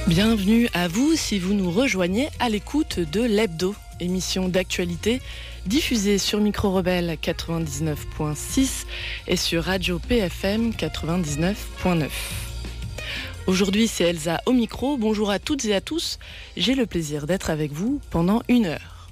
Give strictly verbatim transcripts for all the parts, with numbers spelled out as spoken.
Bienvenue à vous si vous nous rejoignez à l'écoute de l'Hebdo, émission d'actualité diffusée sur Micro Rebelle quatre-vingt-dix-neuf point six et sur Radio P F M quatre-vingt-dix-neuf point neuf. Aujourd'hui, c'est Elsa au micro. Bonjour à toutes et à tous. J'ai le plaisir d'être avec vous pendant une heure.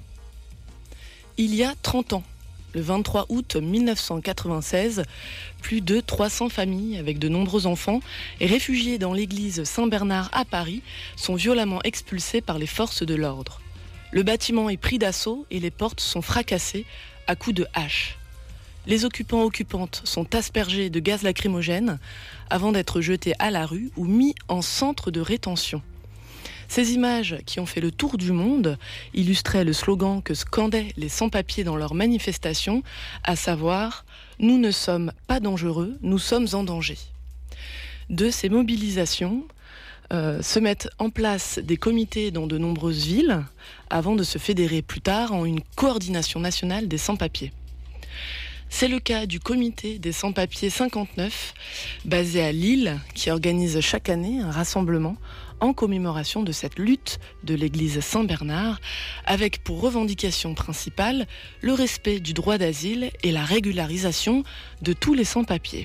Il y a trente ans, le vingt-trois août mille neuf cent quatre-vingt-seize, plus de trois cents familles avec de nombreux enfants et réfugiés dans l'église Saint-Bernard à Paris sont violemment expulsés par les forces de l'ordre. Le bâtiment est pris d'assaut et les portes sont fracassées à coups de hache. Les occupants occupantes sont aspergés de gaz lacrymogène avant d'être jetés à la rue ou mis en centre de rétention. Ces images, qui ont fait le tour du monde, illustraient le slogan que scandaient les sans-papiers dans leurs manifestations, à savoir « Nous ne sommes pas dangereux, nous sommes en danger ». De ces mobilisations euh, se mettent en place des comités dans de nombreuses villes, avant de se fédérer plus tard en une coordination nationale des sans-papiers. C'est le cas du comité des sans-papiers cinquante-neuf, basé à Lille, qui organise chaque année un rassemblement en commémoration de cette lutte de l'église Saint-Bernard, avec pour revendication principale le respect du droit d'asile et la régularisation de tous les sans-papiers.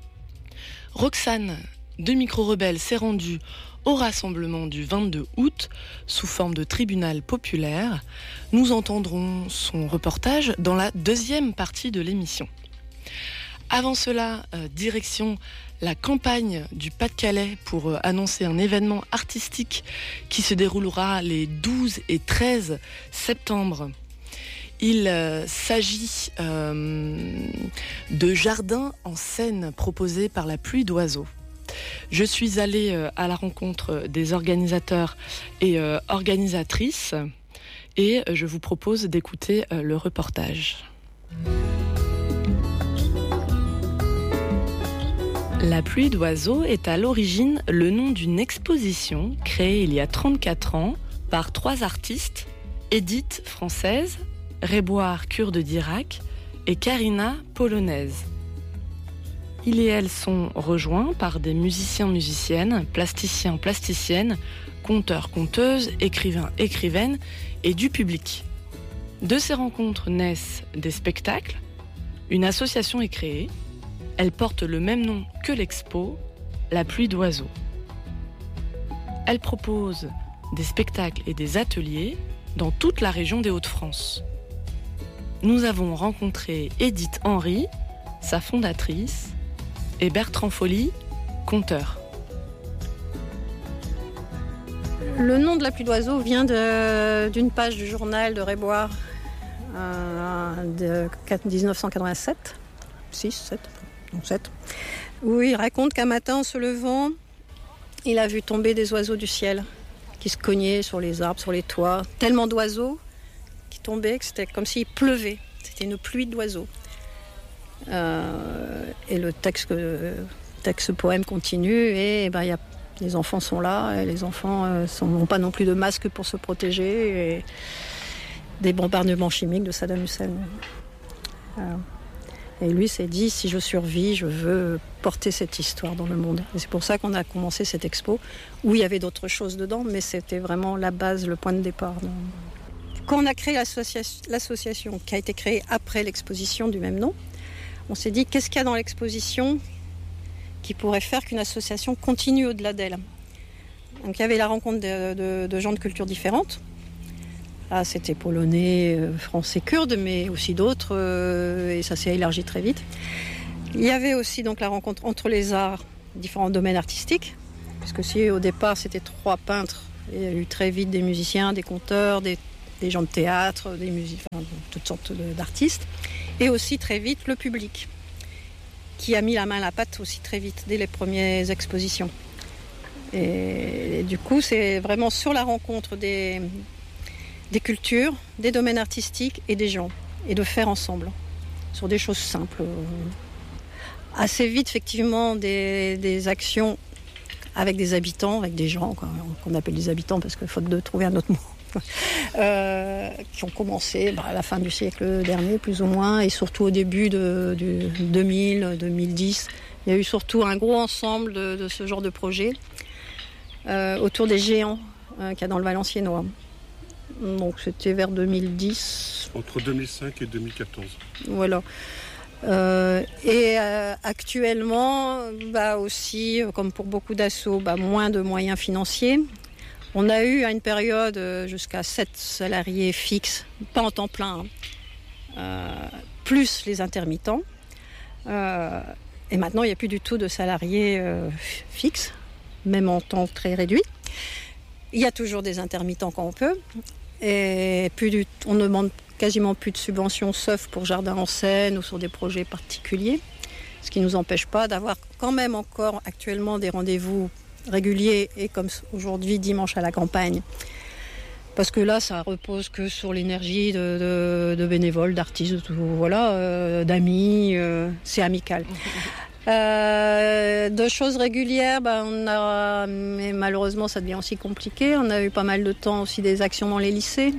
Roxane de Micro Rebelle s'est rendue au rassemblement du vingt-deux août sous forme de tribunal populaire. Nous entendrons son reportage dans la deuxième partie de l'émission. Avant cela, euh, direction la campagne du Pas-de-Calais pour euh, annoncer un événement artistique qui se déroulera les douze et treize septembre. Il euh, s'agit euh, de jardins en scène proposés par la pluie d'oiseaux. Je suis allée euh, à la rencontre des organisateurs et euh, organisatrices et je vous propose d'écouter euh, le reportage. La pluie d'oiseaux est à l'origine le nom d'une exposition créée il y a trente-quatre ans par trois artistes, Edith française, Réboire kurde d'Irak et Karina polonaise. Ils et elles sont rejoints par des musiciens-musiciennes, plasticiens-plasticiennes, conteurs-conteuses, écrivains-écrivaines et du public. De ces rencontres naissent des spectacles. Une association est créée. Elle porte le même nom que l'expo, La pluie d'oiseaux. Elle propose des spectacles et des ateliers dans toute la région des Hauts-de-France. Nous avons rencontré Edith Henry, sa fondatrice, et Bertrand Folly, conteur. Le nom de La pluie d'oiseaux vient de, d'une page du journal de Réboire euh, de dix-neuf cent quatre-vingt-sept, six, sept, non sept, où il raconte qu'un matin en se levant, il a vu tomber des oiseaux du ciel qui se cognaient sur les arbres, sur les toits. Tellement d'oiseaux qui tombaient que c'était comme s'il pleuvait. C'était une pluie d'oiseaux. Euh, et le texte, le texte poème continue et, et ben, y a, les enfants sont là et les enfants euh, sont, n'ont pas non plus de masque pour se protéger et des bombardements chimiques de Saddam Hussein. Euh, et lui s'est dit, si je survis, je veux porter cette histoire dans le monde. Et c'est pour ça qu'on a commencé cette expo où il y avait d'autres choses dedans, mais c'était vraiment la base, le point de départ. Quand on a créé l'association, l'association qui a été créée après l'exposition du même nom, on s'est dit, qu'est-ce qu'il y a dans l'exposition qui pourrait faire qu'une association continue au-delà d'elle ? Donc il y avait la rencontre de, de, de gens de cultures différentes. Là, c'était polonais, français, kurde, mais aussi d'autres, euh, et ça s'est élargi très vite. Il y avait aussi donc la rencontre entre les arts, différents domaines artistiques, puisque si au départ c'était trois peintres, il y a eu très vite des musiciens, des conteurs, des, des gens de théâtre, des musiques, enfin, toutes sortes de, d'artistes. Et aussi très vite le public, qui a mis la main à la pâte aussi très vite, dès les premières expositions. Et, et du coup, c'est vraiment sur la rencontre des, des cultures, des domaines artistiques et des gens, et de faire ensemble, sur des choses simples. Assez vite, effectivement, des, des actions avec des habitants, avec des gens, quoi, qu'on appelle des habitants, parce que faute de trouver un autre mot. Euh, qui ont commencé bah, à la fin du siècle dernier plus ou moins et surtout au début de, du deux mille, deux mille dix. Il y a eu surtout un gros ensemble de, de ce genre de projet euh, autour des géants euh, qu'il y a dans le Valenciennois. Donc c'était vers deux mille dix. Entre deux mille cinq et deux mille quatorze. Voilà. Euh, et euh, actuellement, bah aussi, comme pour beaucoup d'assos, bah, moins de moyens financiers. On a eu à une période euh, jusqu'à sept salariés fixes, pas en temps plein, hein, euh, plus les intermittents. Euh, et maintenant, il n'y a plus du tout de salariés euh, fixes, même en temps très réduit. Il y a toujours des intermittents quand on peut. Et plus du, on ne demande quasiment plus de subventions, sauf pour jardin en scène ou sur des projets particuliers. Ce qui ne nous empêche pas d'avoir quand même encore actuellement des rendez-vous réguliers et comme aujourd'hui, dimanche à la campagne. Parce que là, ça repose que sur l'énergie de, de, de bénévoles, d'artistes, de tout, voilà, euh, d'amis, euh, c'est amical. Euh, de choses régulières, ben on a, mais malheureusement ça devient aussi compliqué. On a eu pas mal de temps aussi des actions dans les lycées.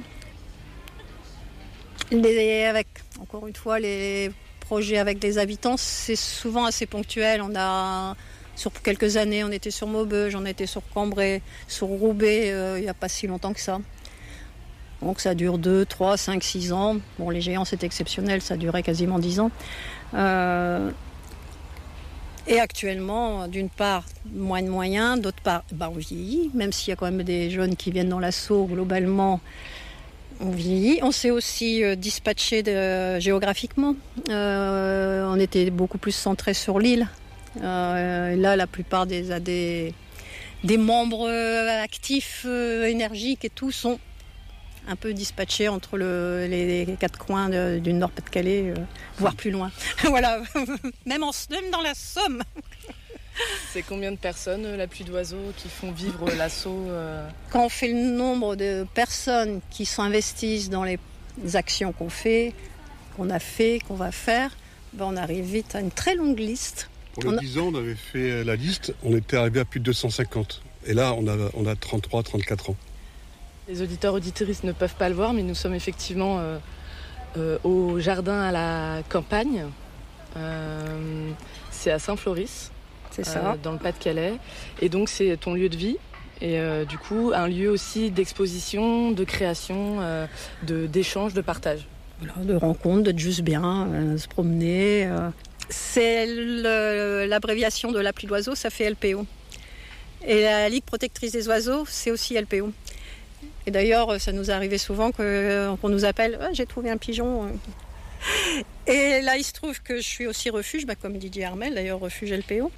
Les, avec, encore une fois, les projets avec les habitants, c'est souvent assez ponctuel. On a, sur quelques années, on était sur Maubeuge, on était sur Cambrai, sur Roubaix, euh, il n'y a pas si longtemps que ça. Donc ça dure deux, trois, cinq, six ans. Bon, les géants, c'est exceptionnel, ça durait quasiment dix ans. Euh, Et actuellement, d'une part, moins de moyens, d'autre part, bah, on vieillit, même s'il y a quand même des jeunes qui viennent dans l'assaut, globalement, on vieillit. On s'est aussi euh, dispatché de, géographiquement. Euh, on était beaucoup plus centré sur l'île. Euh, là, la plupart des, des, des membres actifs, euh, énergiques et tout, sont un peu dispatchés entre le, les, les quatre coins de, du Nord-Pas-de-Calais, euh, voire plus loin. Voilà, même, en, même dans la Somme. C'est combien de personnes, la pluie d'oiseaux, qui font vivre l'assaut euh... Quand on fait le nombre de personnes qui s'investissent dans les actions qu'on fait, qu'on a fait, qu'on va faire, ben on arrive vite à une très longue liste. Pour les on a... dix ans, on avait fait la liste, on était arrivé à plus de deux cent cinquante. Et là, on a, on a trente-trois, trente-quatre ans. Les auditeurs auditrices ne peuvent pas le voir, mais nous sommes effectivement euh, euh, au jardin à la campagne. Euh, c'est à Saint-Floris, c'est ça. Euh, dans le Pas-de-Calais. Et donc c'est ton lieu de vie. Et euh, du coup, un lieu aussi d'exposition, de création, euh, de, d'échange, de partage. Voilà, de rencontres, d'être juste bien, euh, se promener. Euh. C'est le, l'abréviation de la pluie d'oiseaux, ça fait L P O. Et la Ligue protectrice des oiseaux, c'est aussi L P O. Et d'ailleurs, ça nous est arrivé souvent que, qu'on nous appelle ah, « j'ai trouvé un pigeon ». Et là, il se trouve que je suis aussi refuge, bah, comme Didier Armel, d'ailleurs, refuge L P O.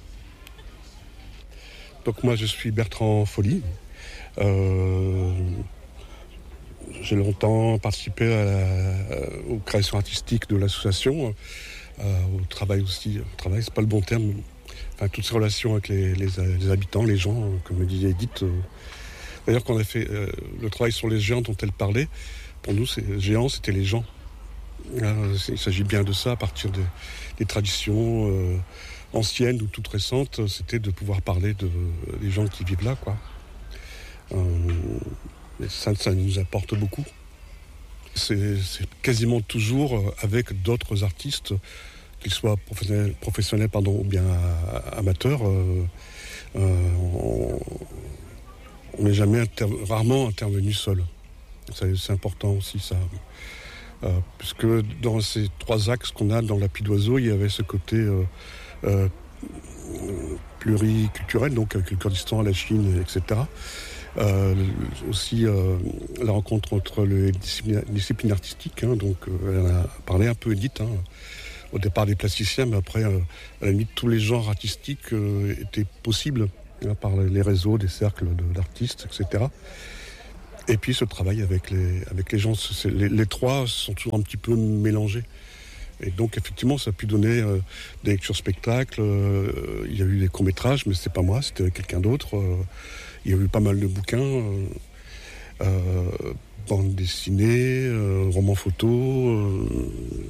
Donc moi, je suis Bertrand Folly. Euh, j'ai longtemps participé à la, aux créations artistiques de l'association, euh, au travail aussi. Au travail, c'est pas le bon terme. Enfin, toutes ces relations avec les, les, les habitants, les gens, comme le disait Edith. Euh, D'ailleurs, quand on a fait euh, le travail sur les géants dont elle parlait, pour nous, ces géants, c'était les gens. Euh, il s'agit bien de ça, à partir de, des traditions euh, anciennes ou toutes récentes, c'était de pouvoir parler de, des gens qui vivent là, quoi. Euh, et ça, ça nous apporte beaucoup. C'est, c'est quasiment toujours avec d'autres artistes, qu'ils soient professionnels, professionnels pardon, ou bien amateurs. Euh, euh, on, On n'est jamais inter- rarement intervenu seul. C'est, c'est important aussi ça. Euh, puisque dans ces trois axes qu'on a dans la pluie d'oiseaux, il y avait ce côté euh, euh, pluriculturel, donc avec le Kurdistan, la Chine, et cetera. Euh, aussi euh, la rencontre entre les disciplines, disciplines artistiques, hein, donc euh, elle a parlé un peu Edith, hein, au départ des plasticiens, mais après, euh, à la limite, tous les genres artistiques euh, étaient possibles. Par les réseaux, des cercles de, d'artistes, et cetera. Et puis ce travail avec les, avec les gens, c'est, les, les trois sont toujours un petit peu mélangés. Et donc effectivement, ça a pu donner euh, des lectures spectacles. Euh, il y a eu des courts-métrages, mais c'était pas moi, c'était quelqu'un d'autre. Euh, il y a eu pas mal de bouquins, euh, euh, bandes dessinées, euh, romans photos. Euh...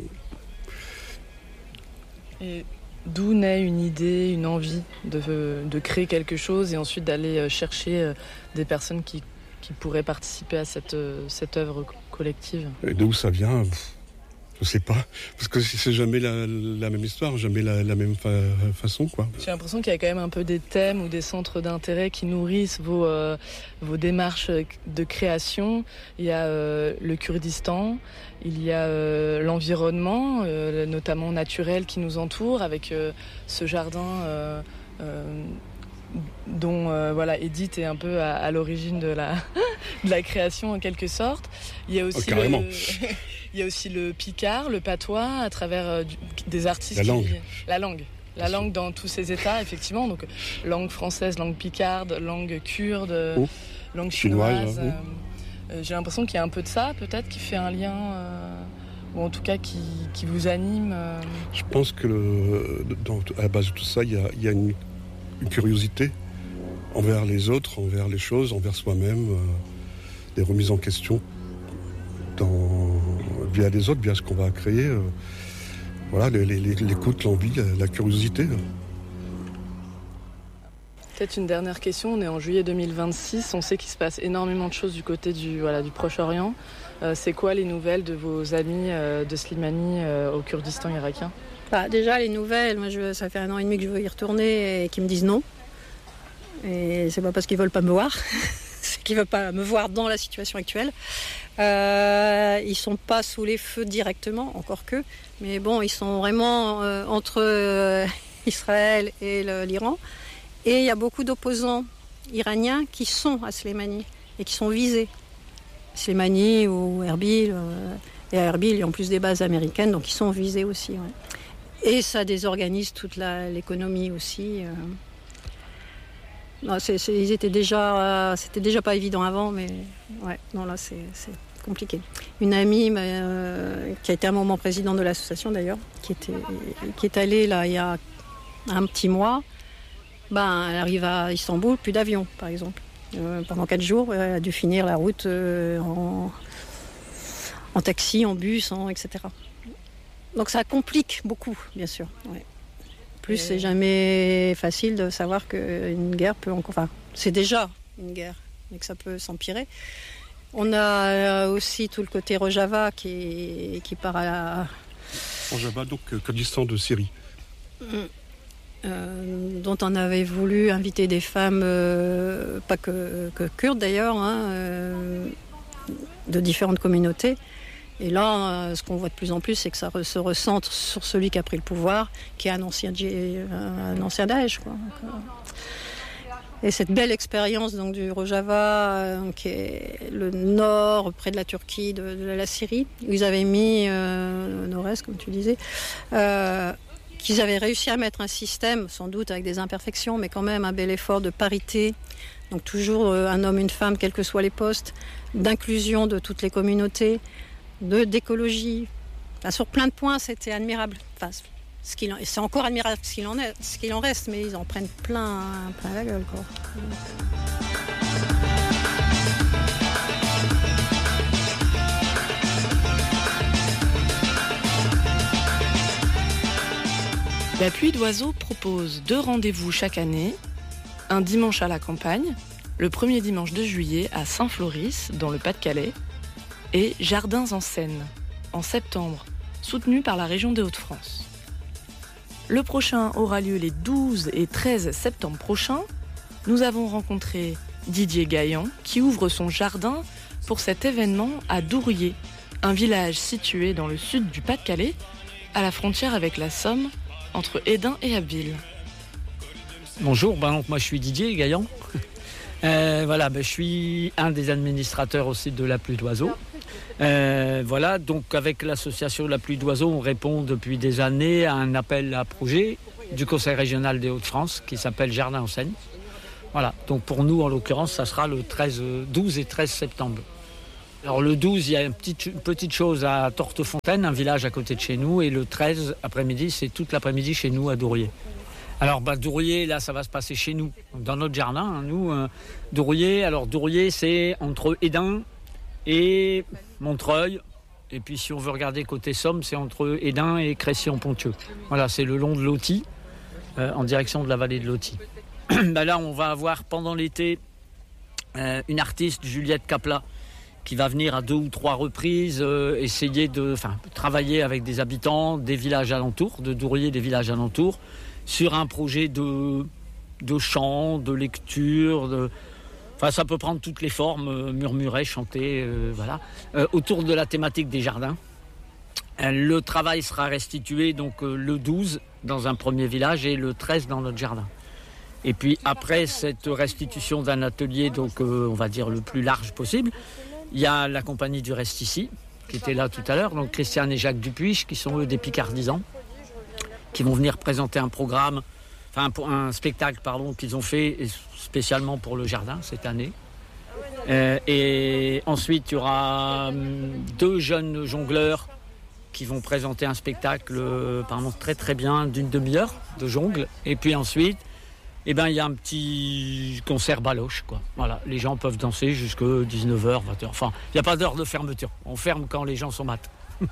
Et... D'où naît une idée, une envie de, de créer quelque chose et ensuite d'aller chercher des personnes qui, qui pourraient participer à cette, cette œuvre collective? Et d'où ça vient? Je sais pas, parce que c'est jamais la, la même histoire, jamais la, la même fa- façon, quoi. J'ai l'impression qu'il y a quand même un peu des thèmes ou des centres d'intérêt qui nourrissent vos, euh, vos démarches de création. Il y a euh, le Kurdistan, il y a euh, l'environnement, euh, notamment naturel qui nous entoure, avec euh, ce jardin euh, euh, dont euh, voilà, Edith est un peu à, à l'origine de la, de la création en quelque sorte. Il y a aussi oh, carrément. le... Il y a aussi le picard, le patois, à travers euh, du, des artistes. La langue. Qui... La langue. La Bien langue sûr. Dans tous ses états, effectivement. Donc, langue française, langue picarde, langue kurde, oh. langue chinoise. chinoise euh, oh. euh, j'ai l'impression qu'il y a un peu de ça, peut-être, qui fait un lien, euh, ou en tout cas qui, qui vous anime. Euh... Je pense que le, dans, à la base de tout ça, il y a, il y a une, une curiosité envers les autres, envers les choses, envers soi-même, euh, des remises en question. Dans, via les autres, via ce qu'on va créer, euh, voilà, les, les, l'écoute, l'envie, la, la curiosité. Peut-être une dernière question, on est en juillet deux mille vingt-six, on sait qu'il se passe énormément de choses du côté du, voilà, du Proche-Orient. Euh, c'est quoi les nouvelles de vos amis euh, de Slimani euh, au Kurdistan irakien ? Bah, déjà les nouvelles, moi je, ça fait un an et demi que je veux y retourner et qu'ils me disent non. Et c'est pas parce qu'ils veulent pas me voir, c'est qu'ils veulent pas me voir dans la situation actuelle. Euh, ils sont pas sous les feux directement, encore que, mais bon, ils sont vraiment euh, entre euh, Israël et le, l'Iran. Et il y a beaucoup d'opposants iraniens qui sont à Slimani et qui sont visés. Slimani ou Erbil, euh, et à Erbil, il y a en plus des bases américaines, donc ils sont visés aussi. Ouais. Et ça désorganise toute la, l'économie aussi. Euh. Non, c'est, c'est, ils étaient déjà, euh, c'était déjà pas évident avant, mais ouais, non là c'est, c'est compliqué. Une amie euh, qui a été un moment présidente de l'association d'ailleurs, qui était, qui est allée là il y a un petit mois, ben elle arrive à Istanbul, plus d'avion par exemple. Euh, pendant quatre jours, elle a dû finir la route euh, en, en taxi, en bus, en, et cetera. Donc ça complique beaucoup, bien sûr. Ouais. Plus, c'est jamais facile de savoir qu'une guerre peut encore... Enfin, c'est déjà une guerre, mais que ça peut s'empirer. On a aussi tout le côté Rojava qui, qui part à la... Rojava, donc Kurdistan de Syrie. Euh, dont on avait voulu inviter des femmes, euh, pas que, que kurdes d'ailleurs, hein, euh, de différentes communautés. Et là, ce qu'on voit de plus en plus, c'est que ça se recentre sur celui qui a pris le pouvoir, qui est un ancien, un ancien Daesh, quoi. Et cette belle expérience donc, du Rojava, qui est le nord, près de la Turquie, de, de la Syrie, où ils avaient mis, euh, nord-est, comme tu disais, euh, qu'ils avaient réussi à mettre un système, sans doute avec des imperfections, mais quand même un bel effort de parité, donc toujours un homme, une femme, quels que soient les postes, d'inclusion de toutes les communautés, de, d'écologie. Enfin, sur plein de points, c'était admirable. Enfin, ce qu'il en, c'est encore admirable ce qu'il en est, ce qu'il en reste, mais ils en prennent plein, plein la gueule, quoi. La Pluie d'Oiseaux propose deux rendez-vous chaque année. Un dimanche à la campagne, le premier dimanche de juillet à Saint-Floris, dans le Pas-de-Calais, et Jardins en Seine, en septembre, soutenu par la région des Hauts-de-France. Le prochain aura lieu les douze et treize septembre prochains. Nous avons rencontré Didier Gaillan, qui ouvre son jardin pour cet événement à Douriez, un village situé dans le sud du Pas-de-Calais, à la frontière avec la Somme, entre Hesdin et Abbeville. Bonjour, ben donc moi je suis Didier Gaillan. Euh, voilà, ben je suis un des administrateurs aussi de La Pluie d'Oiseaux. Euh, voilà, donc avec l'association La Pluie d'Oiseaux, on répond depuis des années à un appel à projet du Conseil régional des Hauts-de-France qui s'appelle Jardin en Seine. Voilà, donc pour nous en l'occurrence, ça sera le treize, douze et treize septembre. Alors le douze, il y a une petite, une petite chose à Tortefontaine, un village à côté de chez nous, et le treize après-midi, c'est toute l'après-midi chez nous à Douriez. Alors bah, Douriez, là, ça va se passer chez nous, dans notre jardin, hein, nous. Euh, Douriez, alors Douriez, c'est entre Hesdin et Montreuil. Et puis si on veut regarder côté Somme, c'est entre Hesdin et Crécy-en-Ponthieu. Voilà, c'est le long de l'Authie, euh, en direction de la vallée de l'Authie. bah, là, on va avoir pendant l'été euh, une artiste, Juliette Capla, qui va venir à deux ou trois reprises euh, essayer de enfin, travailler avec des habitants des villages alentours, de d'ouvriers des villages alentours, sur un projet de, de chant, de lecture, de... Enfin, ça peut prendre toutes les formes, euh, murmurer, chanter, euh, voilà, euh, autour de la thématique des jardins. Euh, le travail sera restitué donc euh, le douze dans un premier village et le treize dans notre jardin. Et puis après cette restitution d'un atelier, donc euh, on va dire le plus large possible, il y a la compagnie du Reste ici, qui était là tout à l'heure, donc Christiane et Jacques Dupuis, qui sont eux des Picardisans, qui vont venir présenter un programme, enfin un, un spectacle pardon, qu'ils ont fait spécialement pour le jardin cette année. Euh, et ensuite, il y aura hum, deux jeunes jongleurs qui vont présenter un spectacle euh, apparemment très très bien d'une demi-heure de jongle. Et puis ensuite, eh ben, il y a un petit concert baloche, quoi. Voilà, les gens peuvent danser jusqu'à dix-neuf heures, vingt heures. Enfin, il n'y a pas d'heure de fermeture. On ferme quand les gens sont mat.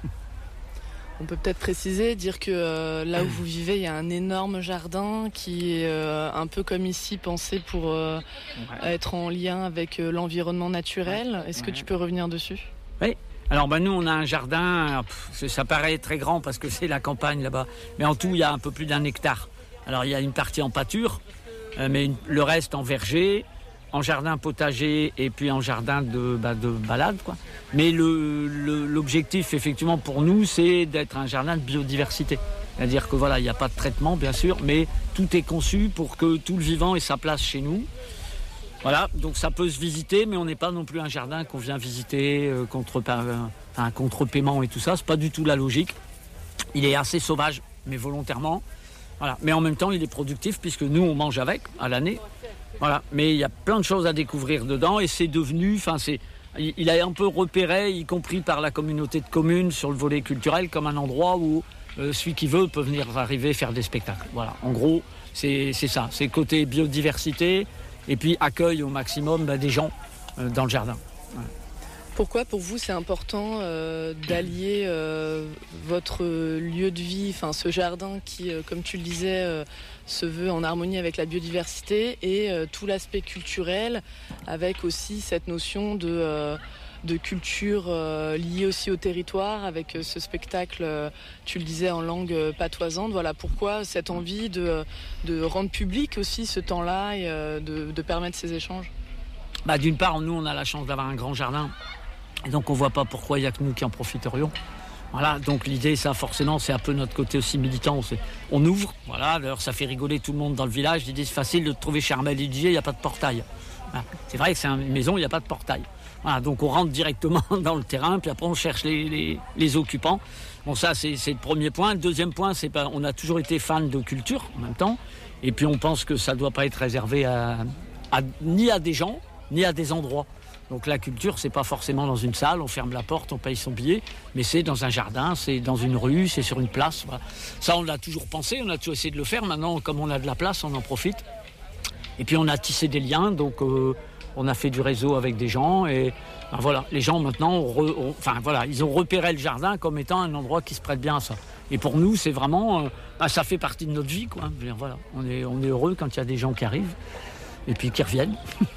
On peut peut-être préciser, dire que euh, là où vous vivez, il y a un énorme jardin qui est euh, un peu comme ici, pensé pour euh, ouais. être en lien avec euh, l'environnement naturel. Est-ce ouais. que tu peux revenir dessus ? Oui. Alors ben, nous, on a un jardin, pff, ça paraît très grand parce que c'est la campagne là-bas. Mais en tout, il y a un peu plus d'un hectare. Alors il y a une partie en pâture, euh, mais une, le reste en verger, en jardin potager et puis en jardin de, bah, de balade, quoi. Mais le, le, l'objectif, effectivement, pour nous, c'est d'être un jardin de biodiversité. C'est-à-dire que voilà, il n'y a pas de traitement, bien sûr, mais tout est conçu pour que tout le vivant ait sa place chez nous. Voilà, donc ça peut se visiter, mais on n'est pas non plus un jardin qu'on vient visiter euh, contre, euh, enfin, contre paiement et tout ça. C'est pas du tout la logique. Il est assez sauvage, mais volontairement. Voilà. Mais en même temps, il est productif puisque nous, on mange avec à l'année. Voilà. Mais il y a plein de choses à découvrir dedans et c'est devenu, enfin, c'est, il a un peu repéré, y compris par la communauté de communes sur le volet culturel, comme un endroit où euh, celui qui veut peut venir arriver faire des spectacles. Voilà. En gros, c'est, c'est ça. C'est côté biodiversité et puis accueil au maximum bah, des gens euh, dans le jardin. Voilà. Pourquoi pour vous c'est important euh, d'allier euh, votre lieu de vie, enfin ce jardin qui, euh, comme tu le disais, euh, se veut en harmonie avec la biodiversité et euh, tout l'aspect culturel, avec aussi cette notion de, euh, de culture euh, liée aussi au territoire, avec euh, ce spectacle, euh, tu le disais, en langue euh, patoisante. Voilà pourquoi cette envie de, de rendre public aussi ce temps-là et euh, de, de permettre ces échanges. Bah, d'une part, nous on a la chance d'avoir un grand jardin. Et donc on ne voit pas pourquoi il n'y a que nous qui en profiterions. Voilà, donc l'idée, ça forcément, c'est un peu notre côté aussi militant. C'est, on ouvre, voilà, d'ailleurs ça fait rigoler tout le monde dans le village. Ils disent c'est facile de trouver chez Armel et Didier, il n'y a pas de portail. Voilà. C'est vrai que c'est une maison, il n'y a pas de portail. Voilà, donc on rentre directement dans le terrain, puis après on cherche les, les, les occupants. Bon, ça c'est, c'est le premier point. Le deuxième point, c'est pas, on a toujours été fans de culture en même temps. Et puis on pense que ça ne doit pas être réservé à, à, ni à des gens, ni à des endroits. Donc la culture, c'est pas forcément dans une salle, on ferme la porte, on paye son billet, mais c'est dans un jardin, c'est dans une rue, c'est sur une place. Voilà. Ça, on l'a toujours pensé, on a toujours essayé de le faire. Maintenant, comme on a de la place, on en profite. Et puis on a tissé des liens, donc euh, on a fait du réseau avec des gens. Et ben, voilà, les gens maintenant, ont re, ont, enfin voilà, ils ont repéré le jardin comme étant un endroit qui se prête bien à ça. Et pour nous, c'est vraiment, euh, ben, ça fait partie de notre vie, quoi. Je veux dire, voilà, on est, on est heureux quand il y a des gens qui arrivent et puis qui reviennent.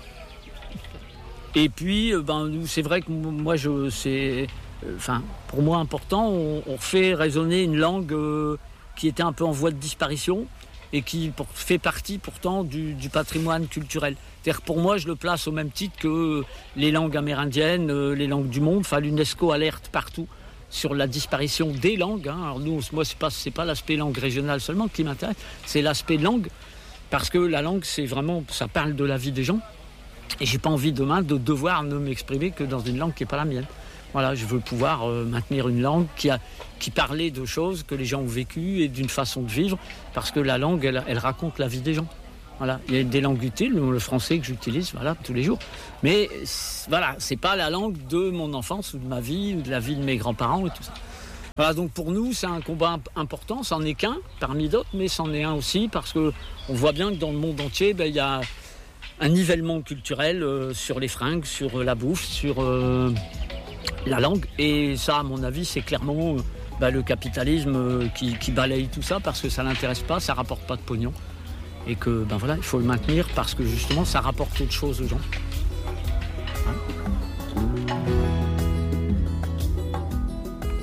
Et puis, ben, c'est vrai que moi, je, c'est, enfin, pour moi important, on, on fait résonner une langue euh, qui était un peu en voie de disparition et qui pour, fait partie pourtant du, du patrimoine culturel. C'est-à-dire pour moi, je le place au même titre que les langues amérindiennes, euh, les langues du monde. Enfin, l'UNESCO alerte partout sur la disparition des langues. Hein. Alors nous, moi, c'est pas, c'est pas l'aspect langue régionale seulement qui m'intéresse, c'est l'aspect langue, parce que la langue, c'est vraiment, ça parle de la vie des gens. Et j'ai pas envie demain de devoir ne m'exprimer que dans une langue qui n'est pas la mienne. Voilà, je veux pouvoir euh, maintenir une langue qui a qui parlait de choses que les gens ont vécues et d'une façon de vivre, parce que la langue, elle, elle raconte la vie des gens. Voilà, il y a des langues utiles, le français que j'utilise, voilà, tous les jours. Mais voilà, c'est pas la langue de mon enfance ou de ma vie ou de la vie de mes grands-parents et tout ça. Voilà, donc pour nous, c'est un combat important. C'en est qu'un parmi d'autres, mais c'en est un aussi parce que on voit bien que dans le monde entier, ben il y a un nivellement culturel euh, sur les fringues, sur euh, la bouffe, sur euh, la langue. Et ça, à mon avis, c'est clairement euh, bah, le capitalisme euh, qui, qui balaye tout ça parce que ça l'intéresse pas, ça rapporte pas de pognon. Et que, ben voilà, il faut le maintenir parce que justement, ça rapporte autre chose aux gens. Hein ?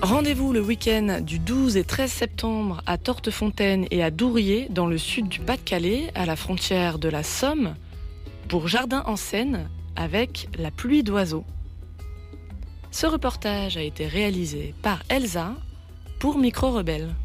Rendez-vous le week-end du douze et treize septembre à Tortefontaine et à Dourier, dans le sud du Pas-de-Calais, à la frontière de la Somme, pour Jardin en Seine avec La pluie d'oiseaux. Ce reportage a été réalisé par Elsa pour Micro Rebelle.